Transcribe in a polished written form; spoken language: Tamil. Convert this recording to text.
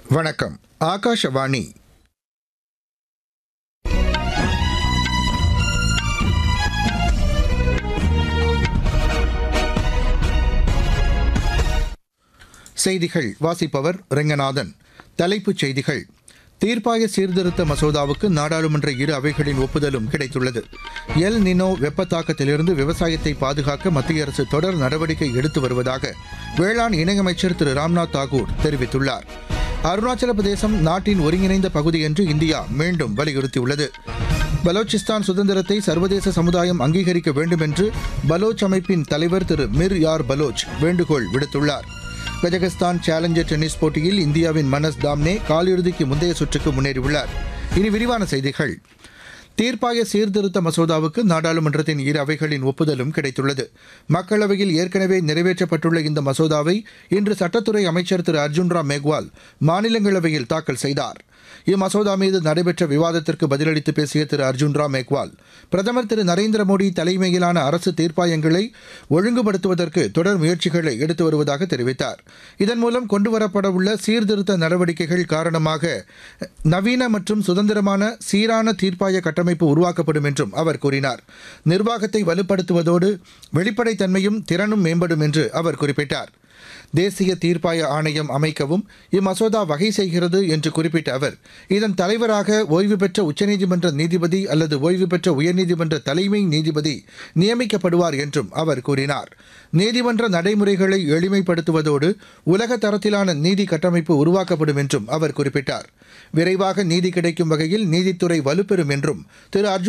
வணக்கம். ஆகாஷவாணி. செய்திகள் வாசிப்பவர் ரெங்கநாதன். தலைப்புச் செய்திகள். தீர்ப்பாய சீர்திருத்த மசோதாவுக்கு நாடாளுமன்ற இரு அவைகளின் ஒப்புதலும் கிடைத்துள்ளது. எல் நினோ வெப்ப தாக்கத்திலிருந்து விவசாயத்தை பாதுகாக்க மத்திய அரசு தொடர் நடவடிக்கை எடுத்து வருவதாக வேளாண் இணையமைச்சர் திரு ராம்நாத் தாகூர் தெரிவித்துள்ளார். அருணாச்சல பிரதேசம் நாட்டின் ஒருங்கிணைந்த பகுதி என்று இந்தியா மீண்டும் வலியுறுத்தியுள்ளது. பலோச்சிஸ்தான் சுதந்திரத்தை சர்வதேச சமுதாயம் அங்கீகரிக்க வேண்டும் என்று பலோச் அமைப்பின் தலைவர் திரு மிர் யார் பலோச் வேண்டுகோள் விடுத்துள்ளார். கஜகஸ்தான் சேலஞ்சர் டென்னிஸ் போட்டியில் இந்தியாவின் மனஸ் தாம்னே காலிறுதிக்கு முந்தைய சுற்றுக்கு முன்னேறியுள்ளார். இனி விரிவான செய்திகள். தீர்ப்பாய சீர்திருத்த மசோதாவுக்கு நாடாளுமன்றத்தின் இரு அவைகளின் ஒப்புதலும் கிடைத்துள்ளது. மக்களவையில் ஏற்கனவே நிறைவேற்றப்பட்டுள்ள இந்த மசோதாவை இன்று சட்டத்துறை அமைச்சர் திரு அர்ஜுன் ராம் மேக்வால் மாநிலங்களவையில் தாக்கல் செய்தார். இம்மசோதா மீது நடைபெற்ற விவாதத்திற்கு பதிலளித்து பேசிய திரு அர்ஜுன் ராம் மேக்வால், பிரதமர் திரு நரேந்திர மோடி தலைமையிலான அரசு தீர்ப்பாயங்களை ஒழுங்குபடுத்துவதற்கு தொடர் முயற்சிகளை எடுத்து வருவதாக தெரிவித்தார். இதன் மூலம் கொண்டுவரப்படவுள்ள சீர்திருத்த நடவடிக்கைகள் காரணமாக நவீன மற்றும் சுதந்திரமான சீரான தீர்ப்பாய கட்டமைப்பு உருவாக்கப்படும் என்றும் அவர் கூறினார். நிர்வாகத்தை வலுப்படுத்துவதோடு வெளிப்படைத்தன்மையும் திறனும் மேம்படும் என்று அவர் குறிப்பிட்டார். தேசிய தீர்ப்பாய ஆணையம் அமைக்கவும் இம்மசோதா வகை செய்கிறது என்று குறிப்பிட்ட அவர், இதன் தலைவராக ஓய்வு பெற்ற உச்சநீதிமன்ற நீதிபதி அல்லது ஓய்வு பெற்ற உயர்நீதிமன்ற தலைமை நீதிபதி நியமிக்கப்படுவார் என்றும் அவர் கூறினார். நீதிமன்ற நடைமுறைகளை எளிமைப்படுத்துவதோடு உலக தரத்திலான நீதி கட்டமைப்பு உருவாக்கப்படும் என்றும் அவர் குறிப்பிட்டார். விரைவாக நீதி கிடைக்கும் வகையில் நீதித்துறை வலுப்பெறும் என்றும் திரு அர்ஜுன்